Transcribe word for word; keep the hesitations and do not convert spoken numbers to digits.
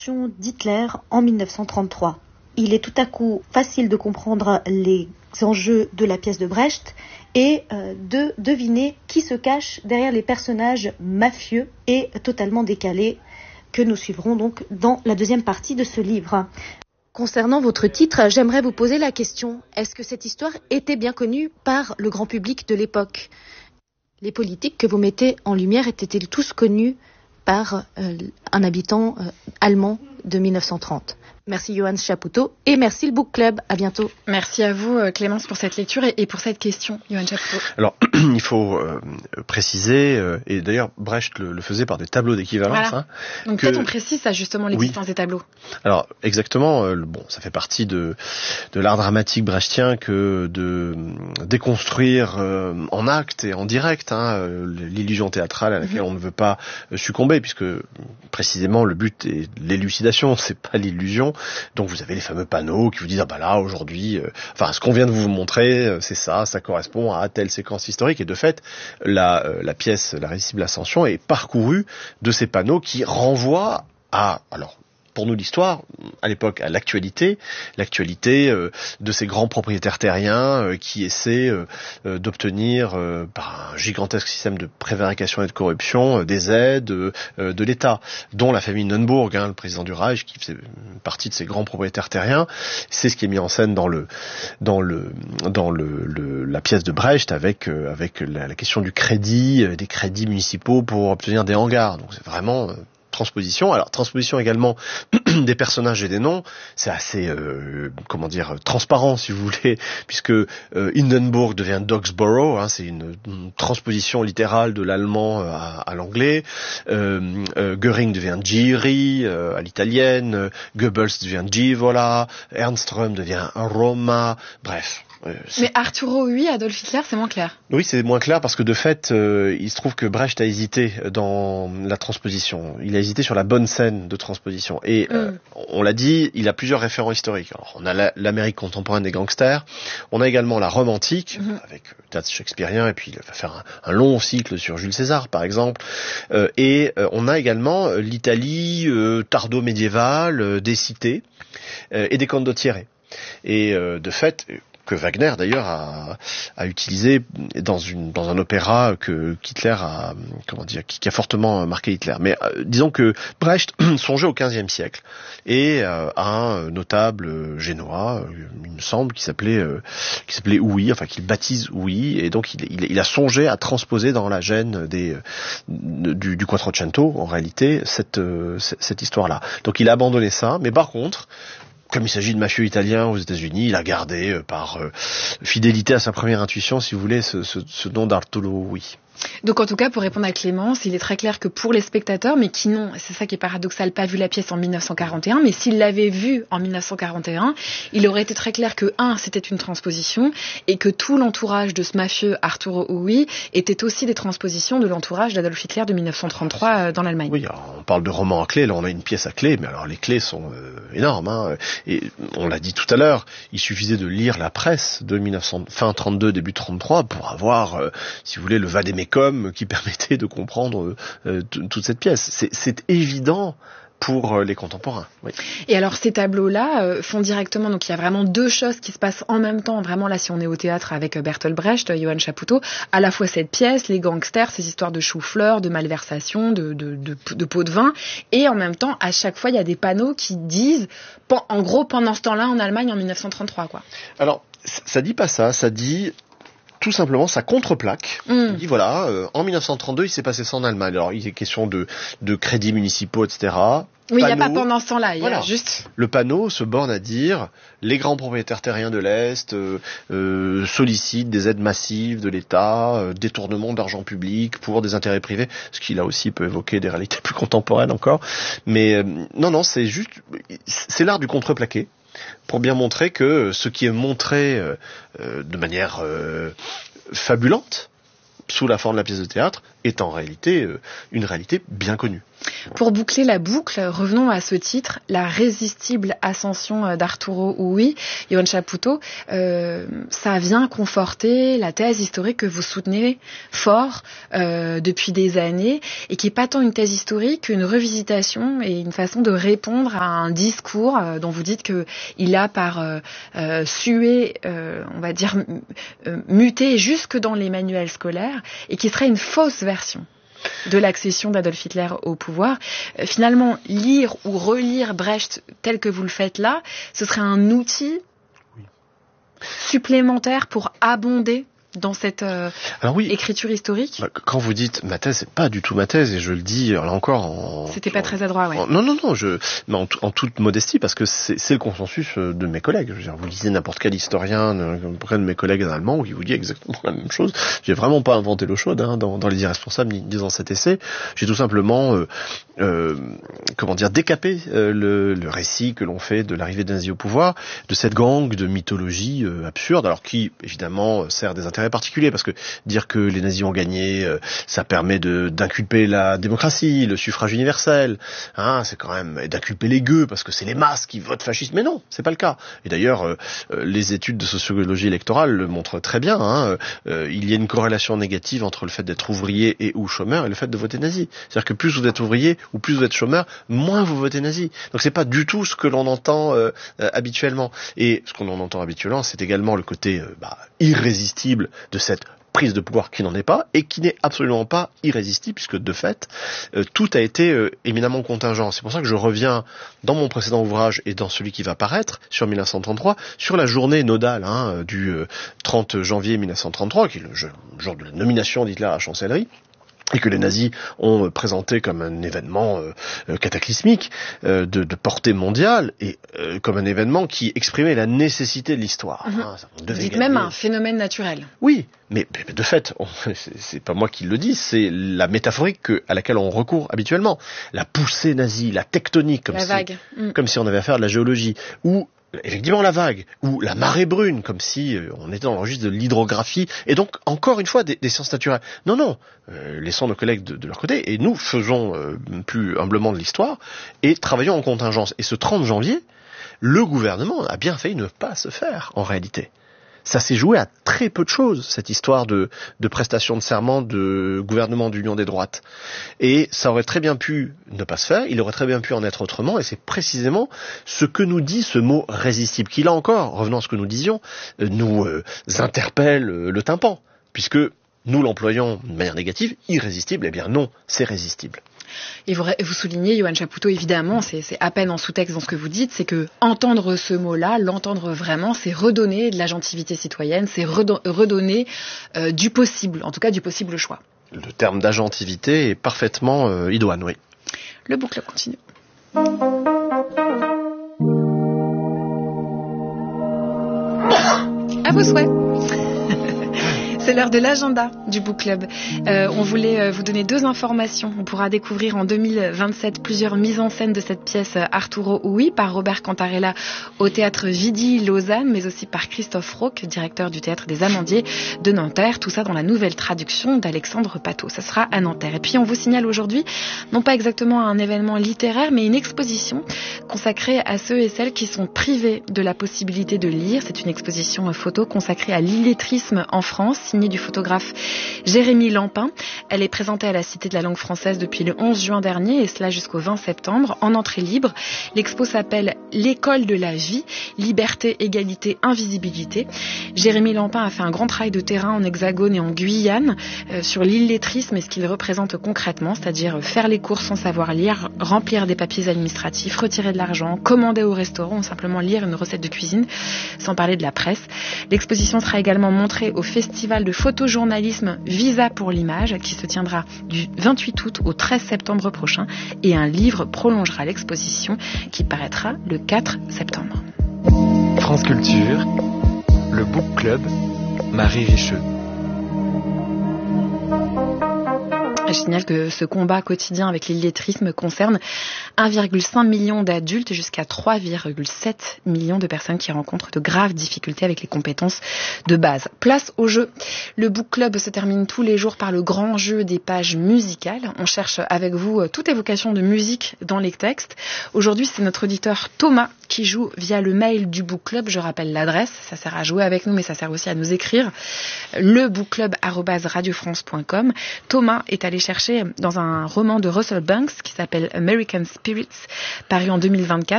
d'Hitler en mille neuf cent trente-trois. Il est tout à coup facile de comprendre les enjeux de la pièce de Brecht et euh, de deviner qui se cache derrière les personnages mafieux et totalement décalés que nous suivrons donc dans la deuxième partie de ce livre. Concernant votre titre, j'aimerais vous poser la question, est-ce que cette histoire était bien connue par le grand public de l'époque ? Les politiques que vous mettez en lumière étaient-ils tous connus par euh, un habitant euh, allemand de mille neuf cent trente. Merci Johann Chapoutot et merci le Book Club. À bientôt. Merci à vous Clémence pour cette lecture et, et pour cette question, Johann Chapoutot. Alors, il faut euh, préciser, euh, et d'ailleurs Brecht le, le faisait par des tableaux d'équivalence. Voilà. Hein, Donc que... peut-être on précise ça justement l'existence oui. des tableaux. Alors exactement, euh, bon, ça fait partie de, de l'art dramatique brechtien que de déconstruire euh, en acte et en direct hein, l'illusion théâtrale à laquelle mm-hmm. on ne veut pas succomber, puisque précisément le but est l'élucidation, c'est pas l'illusion. Donc vous avez les fameux panneaux qui vous disent ah bah là aujourd'hui, euh, enfin ce qu'on vient de vous montrer, euh, c'est ça, ça correspond à telle séquence historique. Et de fait, la, euh, la pièce, la Récisible Ascension est parcourue de ces panneaux qui renvoient à alors. Pour nous, l'histoire, à l'époque, à l'actualité, l'actualité euh, de ces grands propriétaires terriens euh, qui essaient euh, euh, d'obtenir, euh, par un gigantesque système de prévarication et de corruption, euh, des aides euh, de l'État, dont la famille Neuenburg, hein, le président du Reich, qui faisait partie de ces grands propriétaires terriens. C'est ce qui est mis en scène dans le dans le dans le, le la pièce de Brecht, avec euh, avec la, la question du crédit, euh, des crédits municipaux pour obtenir des hangars. Donc c'est vraiment euh, transposition. Alors transposition également des personnages et des noms, c'est assez euh, comment dire transparent si vous voulez, puisque euh, Hindenburg devient Dogsborough, hein, c'est une, une transposition littérale de l'allemand à, à l'anglais. Euh, euh, Göring devient Giri euh, à l'italienne, euh, Goebbels devient Givola, Ernström devient Roma, bref. Mais Arturo, oui, Adolf Hitler, c'est moins clair. Oui, c'est moins clair parce que de fait, euh, il se trouve que Brecht a hésité dans la transposition. Il a hésité sur la bonne scène de transposition. Et mm. euh, on l'a dit, il a plusieurs référents historiques. Alors, on a la, l'Amérique contemporaine des gangsters. On a également la Rome antique, mm-hmm. avec le théâtre shakespearien, et puis il va faire un, un long cycle sur Jules César, par exemple. Euh, et euh, on a également l'Italie euh, tardo-médiévale, euh, des cités euh, et des condottieri. Et euh, de fait... que Wagner d'ailleurs a, a utilisé dans une dans un opéra que Hitler a comment dire qui, qui a fortement marqué Hitler. Mais euh, disons que Brecht songeait au quinzième siècle et euh, à un notable génois, il me semble, qui s'appelait euh, qui s'appelait Ouï, enfin qu'il baptise Ouï, et donc il, il, il a songé à transposer dans la gêne des du, du Quattrocento en réalité cette euh, cette histoire-là. Donc il a abandonné ça, mais par contre, comme il s'agit de mafieux italiens aux États-Unis, il a gardé euh, par euh, fidélité à sa première intuition, si vous voulez, ce, ce, ce nom d'Arturo Ouï. Donc en tout cas, pour répondre à Clémence, il est très clair que pour les spectateurs, mais qui n'ont, c'est ça qui est paradoxal, pas vu la pièce en mille neuf cent quarante et un, mais s'ils l'avaient vue en mille neuf cent quarante et un, il aurait été très clair que, un, c'était une transposition, et que tout l'entourage de ce mafieux Arturo Ouï était aussi des transpositions de l'entourage d'Adolf Hitler de mille neuf cent trente-trois dans l'Allemagne. Oui, alors, on parle de romans à clés, là on a une pièce à clés, mais alors les clés sont euh, énormes, hein, et on l'a dit tout à l'heure, il suffisait de lire la presse de mille neuf cents, fin trente-deux, début trente-trois, pour avoir, euh, si vous voulez, le vadémécum qui permettait de comprendre euh, t- toute cette pièce. C'est, c'est évident pour euh, les contemporains. Oui. Et alors ces tableaux-là euh, font directement, donc il y a vraiment deux choses qui se passent en même temps, vraiment là si on est au théâtre avec euh, Bertolt Brecht, Johann Chapoutot, à la fois cette pièce, les gangsters, ces histoires de choux-fleurs, de malversation, de, de, de, de pots de vin, et en même temps à chaque fois il y a des panneaux qui disent, en gros pendant ce temps-là en Allemagne en mille neuf cent trente-trois quoi. Alors ça dit pas ça, ça dit tout simplement sa contreplaque. Mm. Il dit voilà, euh, en mille neuf cent trente-deux, il s'est passé ça en Allemagne. Alors il est question de, de crédits municipaux, et cetera. Oui, il n'y a pas pendant ce temps-là, il y a voilà. juste... Le panneau se borne à dire les grands propriétaires terriens de l'Est euh, euh, sollicitent des aides massives de l'État, euh, détournement d'argent public pour des intérêts privés, ce qui là aussi peut évoquer des réalités plus contemporaines encore. Mais euh, non, non, c'est juste... C'est l'art du contreplaqué, pour bien montrer que ce qui est montré euh, euh, de manière euh, fabulante, sous la forme de la pièce de théâtre, est en réalité euh, une réalité bien connue. Pour boucler la boucle, revenons à ce titre, La résistible ascension d'Arturo Ui, Yoann Chapoutot. Euh, ça vient conforter la thèse historique que vous soutenez fort euh, depuis des années et qui n'est pas tant une thèse historique qu'une revisitation et une façon de répondre à un discours euh, dont vous dites qu'il a par euh, euh, sué, euh, on va dire, euh, muté jusque dans les manuels scolaires et qui serait une fausse version de l'accession d'Adolf Hitler au pouvoir. Euh, finalement, lire ou relire Brecht tel que vous le faites là, ce serait un outil oui. supplémentaire pour abonder dans cette euh, Alors oui, écriture historique. Bah, quand vous dites ma thèse, c'est pas du tout ma thèse, et je le dis là encore en... C'était pas en, très adroit, ouais. En, non, non, non, je, mais en, en toute modestie, parce que c'est, c'est le consensus de mes collègues. Je veux dire, vous lisez n'importe quel historien, près de mes collègues allemands, qui vous dit exactement la même chose. J'ai vraiment pas inventé l'eau chaude hein, dans, dans Les Irresponsables, ni dans cet essai. J'ai tout simplement, euh, euh, comment dire, décapé euh, le, le récit que l'on fait de l'arrivée des nazis au pouvoir, de cette gang de mythologie euh, absurde, alors qui, évidemment, sert des intérêts particulier, parce que dire que les nazis ont gagné, euh, ça permet de d'inculper la démocratie, le suffrage universel, hein, c'est quand même, et d'inculper les gueux, parce que c'est les masses qui votent fascistes, mais non, c'est pas le cas. Et d'ailleurs, euh, les études de sociologie électorale le montrent très bien, hein, euh, il y a une corrélation négative entre le fait d'être ouvrier et ou chômeur et le fait de voter nazi. C'est-à-dire que plus vous êtes ouvrier ou plus vous êtes chômeur, moins vous votez nazi. Donc c'est pas du tout ce que l'on entend euh, euh, habituellement. Et ce qu'on en entend habituellement, c'est également le côté euh, bah, irrésistible de cette prise de pouvoir qui n'en est pas et qui n'est absolument pas irrésistible puisque de fait euh, tout a été euh, éminemment contingent. C'est pour ça que je reviens dans mon précédent ouvrage et dans celui qui va paraître sur mille neuf cent trente-trois sur la journée nodale hein, du euh, trente janvier mille neuf cent trente-trois qui est le jour de la nomination d'Hitler à la chancellerie et que les nazis ont présenté comme un événement euh, cataclysmique euh, de, de portée mondiale et euh, comme un événement qui exprimait la nécessité de l'histoire. Mmh. Hein, Vous dites même un phénomène naturel. Oui, mais, mais de fait, on, c'est, c'est pas moi qui le dis, c'est la métaphorique que, à laquelle on recourt habituellement. La poussée nazie, la tectonique, comme, la si, vague. Mmh. comme si on avait affaire à de la géologie, ou effectivement la vague, ou la marée brune, comme si euh, on était dans le registre de l'hydrographie, et donc encore une fois des, des sciences naturelles. Non, non, euh, laissons nos collègues de, de leur côté, et nous faisons euh, plus humblement de l'histoire, et travaillons en contingence. Et ce trente janvier, le gouvernement a bien failli ne pas se faire, en réalité. Ça s'est joué à très peu de choses, cette histoire de, de prestation de serment de gouvernement d'union des droites. Et ça aurait très bien pu ne pas se faire, il aurait très bien pu en être autrement, et c'est précisément ce que nous dit ce mot résistible, qui là encore, revenant à ce que nous disions, nous euh, interpelle le tympan, puisque nous l'employons de manière négative, irrésistible, eh bien non, c'est résistible. Et vous, vous soulignez, Yoann Chapoutot, évidemment, c'est, c'est à peine en sous-texte dans ce que vous dites, c'est que entendre ce mot-là, l'entendre vraiment, c'est redonner de l'agentivité citoyenne, c'est redon, redonner euh, du possible, en tout cas du possible choix. Le terme d'agentivité est parfaitement euh, idoine, oui. Le boucle continue. À vos souhaits. C'est l'heure de l'agenda du Book Club. Euh, on voulait vous donner deux informations. On pourra découvrir en deux mille vingt-sept plusieurs mises en scène de cette pièce Arturo Ui par Robert Cantarella au théâtre Vidi Lausanne, mais aussi par Christophe Rauque, directeur du théâtre des Amandiers de Nanterre. Tout ça dans la nouvelle traduction d'Alexandre Patot. Ça sera à Nanterre. Et puis on vous signale aujourd'hui, non pas exactement un événement littéraire, mais une exposition consacrée à ceux et celles qui sont privés de la possibilité de lire. C'est une exposition photo consacrée à l'illettrisme en France, signée du photographe Jérémy Lampin. Elle est présentée à la Cité de la langue française depuis le onze juin dernier et cela jusqu'au vingt septembre en entrée libre. L'expo s'appelle L'école de la vie, liberté, égalité, invisibilité. Jérémy Lampin a fait un grand travail de terrain en Hexagone et en Guyane euh, sur l'illettrisme et ce qu'il représente concrètement, c'est-à-dire faire les courses sans savoir lire, remplir des papiers administratifs, retirer de l'argent, commander au restaurant ou simplement lire une recette de cuisine, sans parler de la presse. L'exposition sera également montrée au festival de photojournalisme Visa pour l'image qui se tiendra du vingt-huit août au treize septembre prochain et un livre prolongera l'exposition qui paraîtra le quatre septembre. France Culture, le Book Club, Marie Richeux. Je signale que ce combat quotidien avec l'illettrisme concerne un virgule cinq million d'adultes jusqu'à trois virgule sept millions de personnes qui rencontrent de graves difficultés avec les compétences de base. Place au jeu. Le Book Club se termine tous les jours par le grand jeu des pages musicales. On cherche avec vous toute évocation de musique dans les textes. Aujourd'hui, c'est notre auditeur Thomas qui joue via le mail du Book Club. Je rappelle l'adresse, ça sert à jouer avec nous, mais ça sert aussi à nous écrire. le book club arobase radio france point com. Thomas est allé chercher dans un roman de Russell Banks qui s'appelle American Spirits, paru en deux mille vingt-quatre.